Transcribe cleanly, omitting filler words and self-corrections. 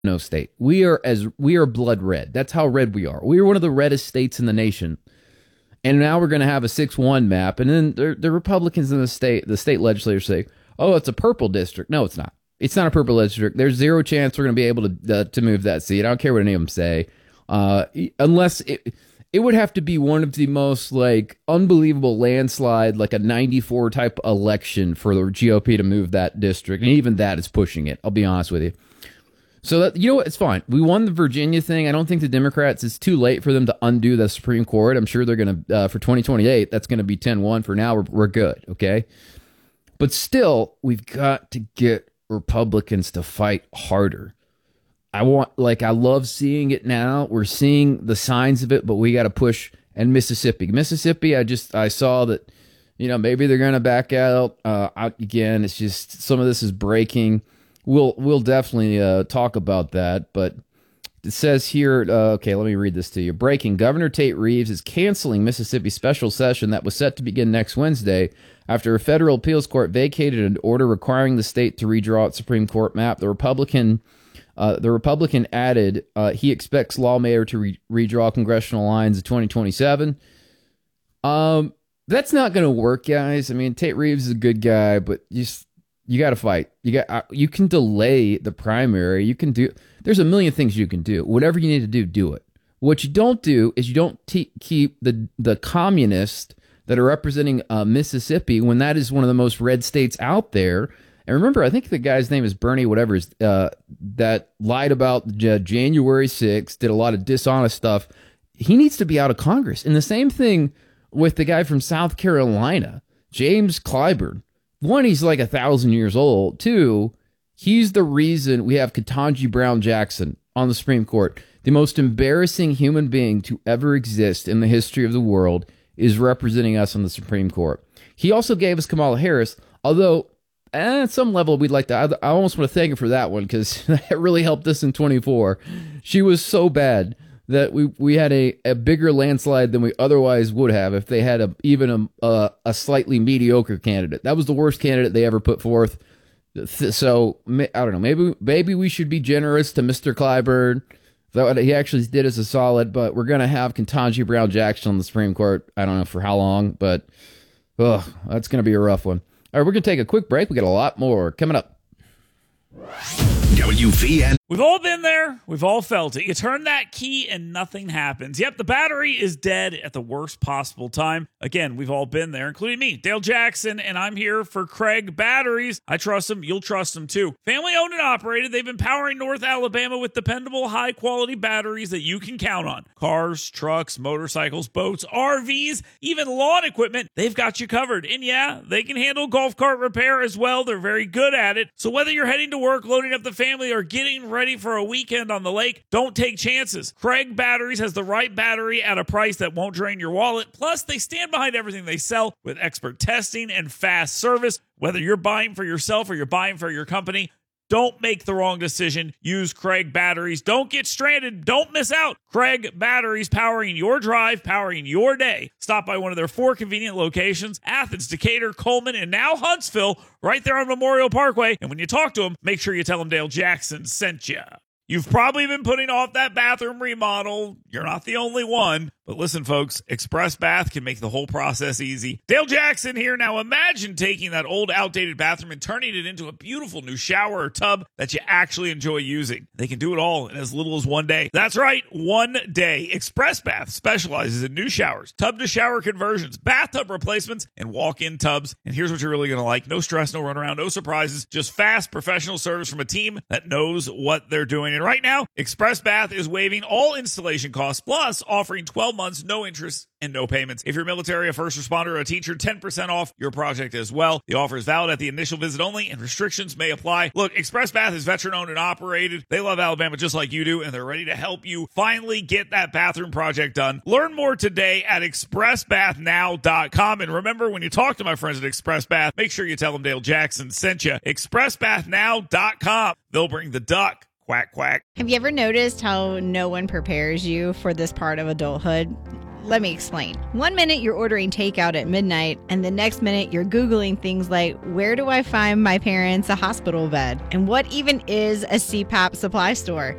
no state. We are blood red. That's how red we are. We are one of the reddest states in the nation. And now we're going to have a 6-1 map. And then the Republicans in the state legislators say, oh, it's a purple district. No, it's not. It's not a purple district. There's zero chance we're going to be able to move that seat. I don't care what any of them say. Unless it would have to be one of the most like unbelievable landslide, like a 94 type election for the GOP to move that district. And even that is pushing it. I'll be honest with you. So that, you know what? It's fine. We won the Virginia thing. I don't think the Democrats, it's too late for them to undo the Supreme Court. I'm sure they're going to, for 2028, that's going to be 10-1. For now, we're good. Okay. But still, we've got to get Republicans to fight harder. I love seeing it now. We're seeing the signs of it, but we got to push. And Mississippi, I saw that, maybe they're going to back out again. It's just some of this is breaking. We'll definitely talk about that, but it says here, okay, let me read this to you. Breaking, Governor Tate Reeves is canceling Mississippi's special session that was set to begin next Wednesday after a federal appeals court vacated an order requiring the state to redraw its Supreme Court map. The Republican added he expects lawmaker to redraw congressional lines in 2027. That's not going to work, guys. I mean, Tate Reeves is a good guy, but you got to fight. You can delay the primary. There's a million things you can do. Whatever you need to do, do it. What you don't do is you don't keep the communists that are representing Mississippi when that is one of the most red states out there. And remember, I think the guy's name is Bernie, whatever, that lied about January 6th, did a lot of dishonest stuff. He needs to be out of Congress. And the same thing with the guy from South Carolina, James Clyburn. One, he's like 1,000 years old. Two, he's the reason we have Ketanji Brown Jackson on the Supreme Court. The most embarrassing human being to ever exist in the history of the world is representing us on the Supreme Court. He also gave us Kamala Harris, although at some level we'd like to, I almost want to thank him for that one because that really helped us in 24. She was so bad that we had a bigger landslide than we otherwise would have if they had even a slightly mediocre candidate. That was the worst candidate they ever put forth. So, I don't know, maybe we should be generous to Mr. Clyburn. That he actually did us a solid, but we're going to have Ketanji Brown Jackson on the Supreme Court. I don't know for how long, but that's going to be a rough one. All right, we're going to take a quick break. We got a lot more coming up. WVN. We've all been there. We've all felt it. You turn that key and nothing happens. Yep, the battery is dead at the worst possible time. Again, we've all been there, including me, Dale Jackson, and I'm here for Craig Batteries. I trust them. You'll trust them too. Family owned and operated. They've been powering North Alabama with dependable, high-quality batteries that you can count on. Cars, trucks, motorcycles, boats, RVs, even lawn equipment. They've got you covered. And yeah, they can handle golf cart repair as well. They're very good at it. So whether you're heading to work, loading up the family, or getting ready for a weekend on the lake, don't take chances. Craig Batteries has the right battery at a price that won't drain your wallet. Plus, they stand behind everything they sell with expert testing and fast service. Whether you're buying for yourself or you're buying for your company, don't make the wrong decision. Use Craig Batteries. Don't get stranded. Don't miss out. Craig Batteries, powering your drive, powering your day. Stop by one of their 4 convenient locations: Athens, Decatur, Coleman, and now Huntsville, right there on Memorial Parkway. And when you talk to them, make sure you tell them Dale Jackson sent you. You've probably been putting off that bathroom remodel. You're not the only one. But listen, folks, Express Bath can make the whole process easy. Dale Jackson here. Now imagine taking that old, outdated bathroom and turning it into a beautiful new shower or tub that you actually enjoy using. They can do it all in as little as 1 day. That's right, 1 day. Express Bath specializes in new showers, tub-to-shower conversions, bathtub replacements, and walk-in tubs. And here's what you're really going to like. No stress, no runaround, no surprises, just fast, professional service from a team that knows what they're doing. And right now, Express Bath is waiving all installation costs, plus offering 12 months, no interest, and no payments. If you're military, a first responder, or a teacher, 10% off your project as well. The offer is valid at the initial visit only, and restrictions may apply. Look, Express Bath is veteran-owned and operated. They love Alabama just like you do, and they're ready to help you finally get that bathroom project done. Learn more today at expressbathnow.com. And remember, when you talk to my friends at Express Bath, make sure you tell them Dale Jackson sent you. expressbathnow.com. They'll bring the duck. Quack, quack. Have you ever noticed how no one prepares you for this part of adulthood? Let me explain. One minute you're ordering takeout at midnight, and the next minute you're Googling things like, where do I find my parents a hospital bed? And what even is a CPAP supply store?